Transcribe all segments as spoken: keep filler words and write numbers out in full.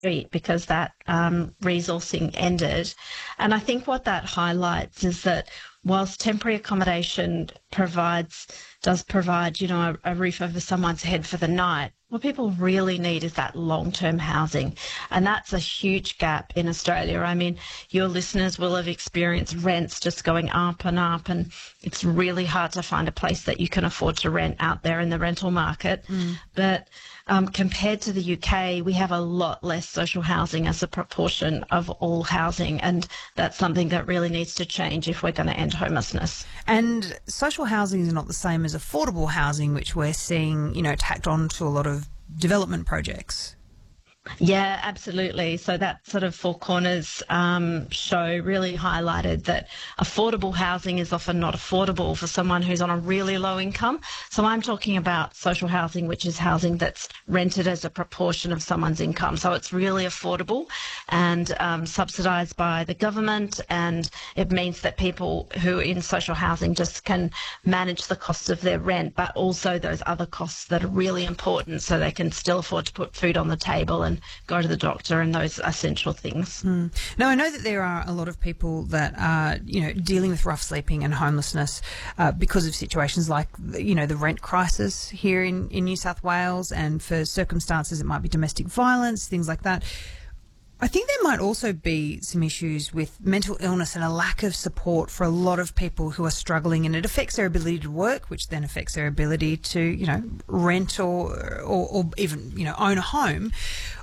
street because that um, resourcing ended. And I think what that highlights is that whilst temporary accommodation provides, does provide, you know, a, a roof over someone's head for the night, what people really need is that long-term housing. And that's a huge gap in Australia. I mean, your listeners will have experienced rents just going up and up, and it's really hard to find a place that you can afford to rent out there in the rental market. Mm. But um, compared to the U K, we have a lot less social housing as a proportion of all housing, and that's something that really needs to change if we're going to end homelessness. And social housing is not the same as affordable housing, which we're seeing, you know, tacked on to a lot of development projects. Yeah, absolutely. So that sort of Four Corners um, show really highlighted that affordable housing is often not affordable for someone who's on a really low income. So I'm talking about social housing, which is housing that's rented as a proportion of someone's income. So it's really affordable and um, subsidised by the government, and it means that people who are in social housing just can manage the costs of their rent, but also those other costs that are really important, so they can still afford to put food on the table and go to the doctor and those essential things. Mm. Now, I know that there are a lot of people that are, you know, dealing with rough sleeping and homelessness uh, because of situations like, you know, the rent crisis here in, in New South Wales, and for circumstances it might be domestic violence, things like that. I think there might also be some issues with mental illness and a lack of support for a lot of people who are struggling, and it affects their ability to work, which then affects their ability to, you know, rent or or, or even, you know, own a home.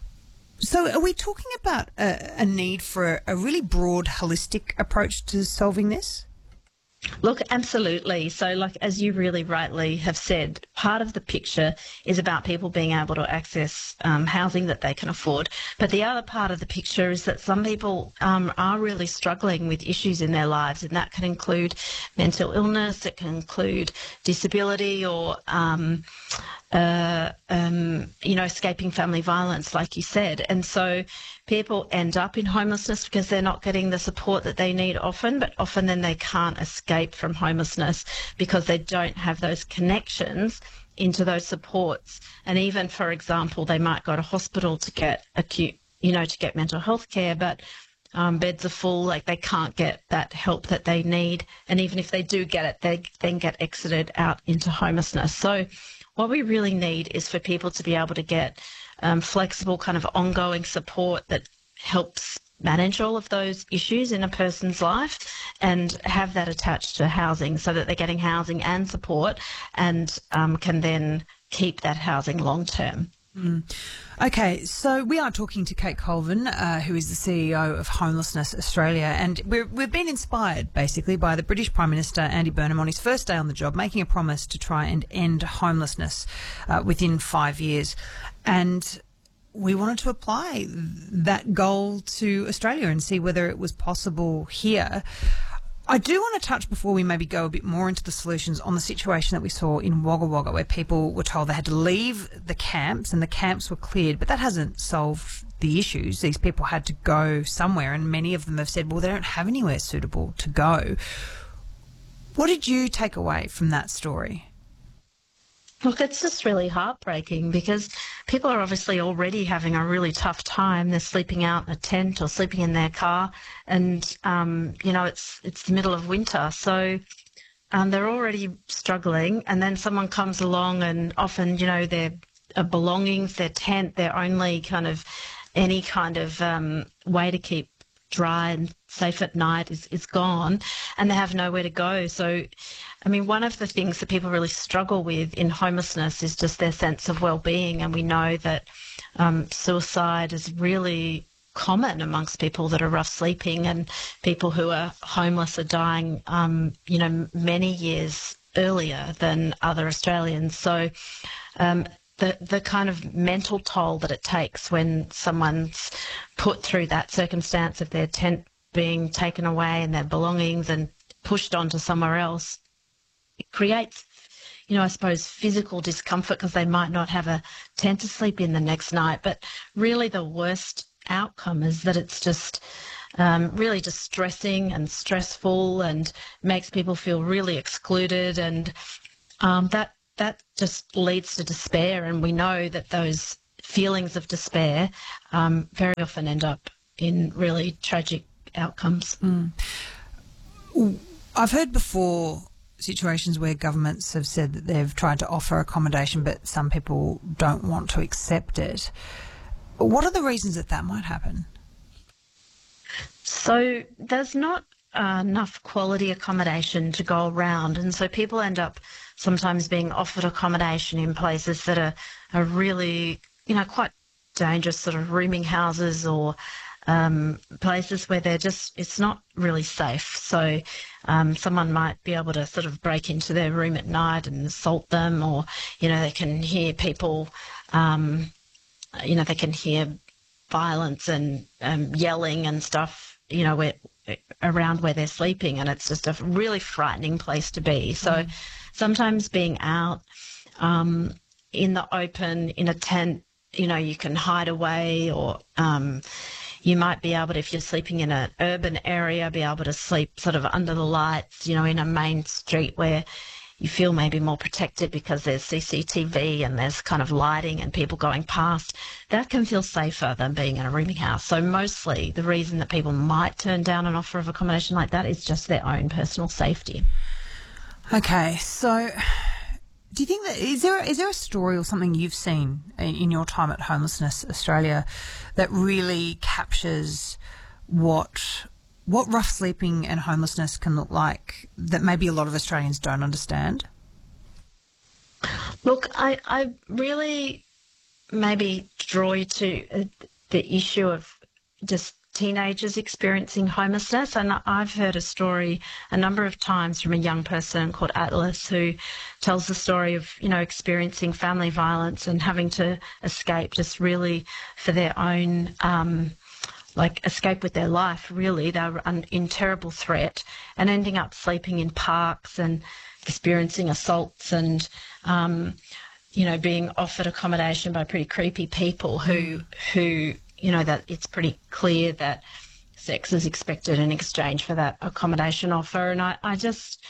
So are we talking about a, a need for a really broad, holistic approach to solving this? Look, absolutely. So, like, as you really rightly have said, part of the picture is about people being able to access um, housing that they can afford. But the other part of the picture is that some people um, are really struggling with issues in their lives, and that can include mental illness, it can include disability, or um, uh, um, you know, escaping family violence, like you said. And so people end up in homelessness because they're not getting the support that they need often, but often then they can't escape from homelessness because they don't have those connections into those supports. And even, for example, they might go to hospital to get acute, you know, to get mental health care, but um, beds are full, like they can't get that help that they need. And even if they do get it, they then get exited out into homelessness. So what we really need is for people to be able to get um, flexible kind of ongoing support that helps manage all of those issues in a person's life, and have that attached to housing so that they're getting housing and support, and um, can then keep that housing long term. Mm. Okay, so we are talking to Kate Colvin, uh, who is the C E O of Homelessness Australia, and we're, we've been inspired basically by the British Prime Minister Andy Burnham on his first day on the job, making a promise to try and end homelessness uh, within five years. And we wanted to apply that goal to Australia and see whether it was possible here. I do want to touch, before we maybe go a bit more into the solutions, on the situation that we saw in Wagga Wagga, where people were told they had to leave the camps and the camps were cleared, but that hasn't solved the issues. These people had to go somewhere, and many of them have said, well, they don't have anywhere suitable to go. What did you take away from that story? Look, it's just really heartbreaking because people are obviously already having a really tough time. They're sleeping out in a tent or sleeping in their car, and, um, you know, it's it's the middle of winter. So um, they're already struggling, and then someone comes along, and often, you know, their uh, belongings, their tent, their only kind of any kind of um, way to keep dry and safe at night is, is gone, and they have nowhere to go. So, I mean, one of the things that people really struggle with in homelessness is just their sense of well-being, and we know that um, suicide is really common amongst people that are rough sleeping, and people who are homeless are dying, um, you know, many years earlier than other Australians. So um, the the kind of mental toll that it takes when someone's put through that circumstance of their tent being taken away and their belongings and pushed onto somewhere else, it creates, you know, I suppose physical discomfort because they might not have a tent to sleep in the next night. But really the worst outcome is that it's just um, really distressing and stressful and makes people feel really excluded, and um, that that just leads to despair. And we know that those feelings of despair um, very often end up in really tragic outcomes. Mm. I've heard before situations where governments have said that they've tried to offer accommodation, but some people don't want to accept it. What are the reasons that that might happen? So there's not uh, enough quality accommodation to go around, and so people end up sometimes being offered accommodation in places that are, are really, you know, quite dangerous, sort of rooming houses or um, places where they're just, it's not really safe. So um, someone might be able to sort of break into their room at night and assault them, or, you know, they can hear people, um, you know, they can hear violence and um, yelling and stuff, you know, where, around where they're sleeping, and it's just a really frightening place to be. So mm. sometimes being out um, in the open, in a tent, you know, you can hide away, or um, you might be able to, if you're sleeping in an urban area, be able to sleep sort of under the lights, you know, in a main street where you feel maybe more protected because there's C C T V and there's kind of lighting and people going past. That can feel safer than being in a rooming house. So mostly the reason that people might turn down an offer of accommodation like that is just their own personal safety. Okay, so do you think that, is there, is there a story or something you've seen in your time at Homelessness Australia that really captures what what rough sleeping and homelessness can look like that maybe a lot of Australians don't understand? Look, I, I really maybe draw you to uh, the issue of just teenagers experiencing homelessness. And I've heard a story a number of times from a young person called Atlas who tells the story of, you know, experiencing family violence and having to escape just really for their own um like escape with their life, really. They were in terrible threat and ending up sleeping in parks and experiencing assaults and, um, you know, being offered accommodation by pretty creepy people who, who, you know, that it's pretty clear that sex is expected in exchange for that accommodation offer. And I, I just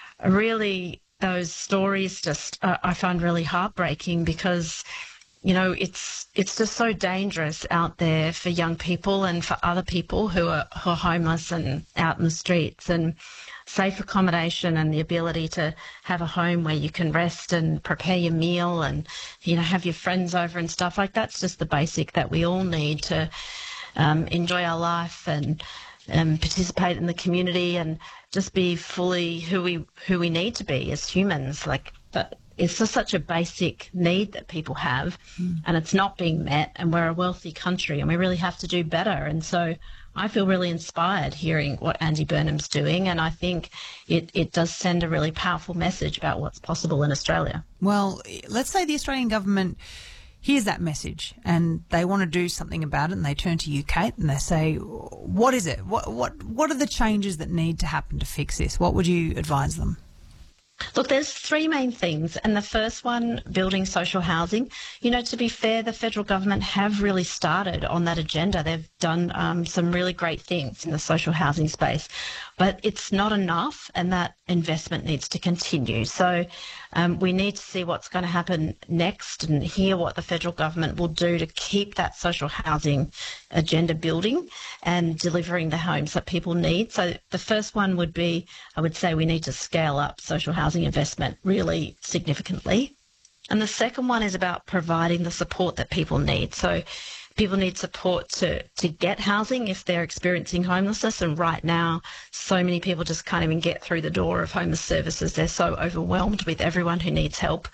really, those stories just, uh, I find really heartbreaking because, you know, it's it's just so dangerous out there for young people and for other people who are, who are homeless and out in the streets. And safe accommodation and the ability to have a home where you can rest and prepare your meal and, you know, have your friends over and stuff like that's just the basic that we all need to um, enjoy our life and um, participate in the community and just be fully who we who we need to be as humans. Like, but it's just such a basic need that people have, mm. and it's not being met, and we're a wealthy country and we really have to do better. And so I feel really inspired hearing what Andy Burnham's doing, and I think it, it does send a really powerful message about what's possible in Australia. Well, let's say the Australian government hears that message and they want to do something about it, and they turn to you, Kate, and they say, what is it? What, what, what are the changes that need to happen to fix this? What would you advise them? Look, there's three main things, and the first one, building social housing. You know, to be fair, the federal government have really started on that agenda. They've done um, some really great things in the social housing space, but it's not enough, and that investment needs to continue. So um, we need to see what's going to happen next and hear what the federal government will do to keep that social housing agenda building and delivering the homes that people need. So the first one would be, I would say we need to scale up social housing investment really significantly. And the second one is about providing the support that people need. So people need support to, to get housing if they're experiencing homelessness. And right now, so many people just can't even get through the door of homeless services. They're so overwhelmed with everyone who needs help.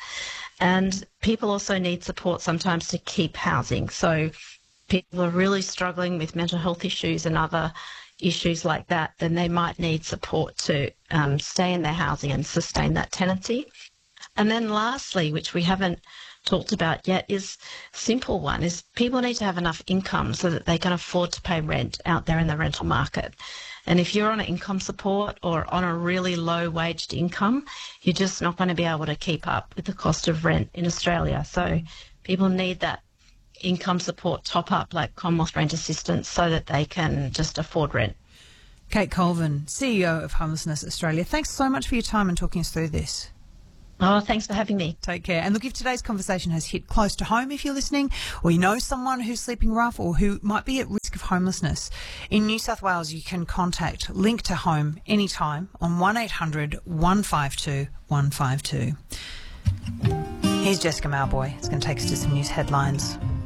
And people also need support sometimes to keep housing. So people are really struggling with mental health issues and other issues like that, then they might need support to um, stay in their housing and sustain that tenancy. And then lastly, which we haven't talked about yet, is a simple one, is people need to have enough income so that they can afford to pay rent out there in the rental market. And if you're on an income support or on a really low waged income, you're just not going to be able to keep up with the cost of rent in Australia. So people need that income support top up like Commonwealth Rent Assistance so that they can just afford rent. Kate Colvin, C E O of Homelessness Australia, thanks so much for your time and talking us through this. Oh, thanks for having me. Take care. And look, if today's conversation has hit close to home, if you're listening, or you know someone who's sleeping rough or who might be at risk of homelessness, in New South Wales you can contact Link to Home anytime on one eight hundred one five two one five two. Here's Jessica Mauboy. It's going to take us to some news headlines.